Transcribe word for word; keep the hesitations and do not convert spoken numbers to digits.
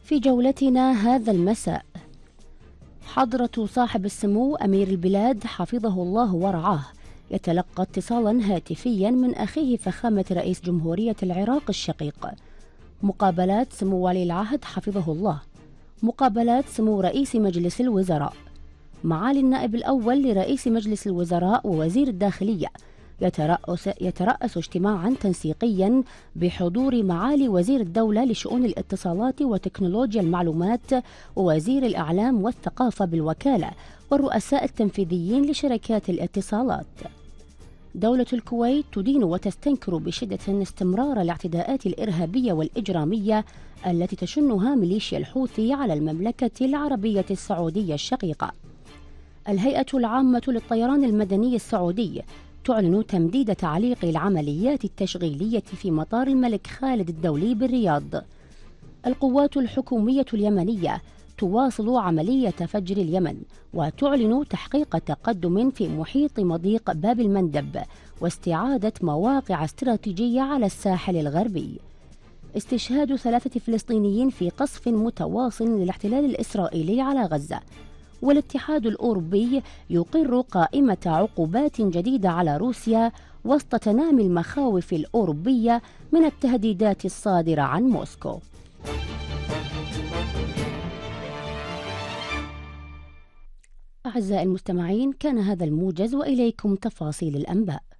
في جولتنا هذا المساء، حضرة صاحب السمو أمير البلاد حفظه الله ورعاه يتلقى اتصالا هاتفيا من أخيه فخامة رئيس جمهورية العراق الشقيق. مقابلات سمو ولي العهد حفظه الله. مقابلات سمو رئيس مجلس الوزراء. معالي النائب الأول لرئيس مجلس الوزراء ووزير الداخلية يترأس, يترأس اجتماعا تنسيقيا بحضور معالي وزير الدولة لشؤون الاتصالات وتكنولوجيا المعلومات ووزير الإعلام والثقافة بالوكالة والرؤساء التنفيذيين لشركات الاتصالات. دولة الكويت تدين وتستنكر بشدة استمرار الاعتداءات الإرهابية والإجرامية التي تشنها ميليشيا الحوثي على المملكة العربية السعودية الشقيقة. الهيئة العامة للطيران المدني السعودي تعلن تمديد تعليق العمليات التشغيلية في مطار الملك خالد الدولي بالرياض. القوات الحكومية اليمنية تواصل عملية فجر اليمن وتعلن تحقيق تقدم في محيط مضيق باب المندب واستعادة مواقع استراتيجية على الساحل الغربي. استشهاد ثلاثة فلسطينيين في قصف متواصل للاحتلال الإسرائيلي على غزة. والاتحاد الأوروبي يقر قائمة عقوبات جديدة على روسيا وسط تنامي المخاوف الأوروبية من التهديدات الصادرة عن موسكو. أعزائي المستمعين، كان هذا الموجز وإليكم تفاصيل الأنباء.